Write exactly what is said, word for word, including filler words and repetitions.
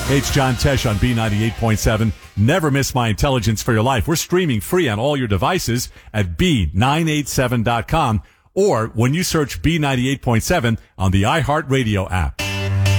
Hey, it's John Tesh on B ninety-eight point seven. Never miss My Intelligence for Your Life. We're streaming free on all your devices at B nine eighty-seven dot com or when you search B ninety-eight point seven on the iHeartRadio app.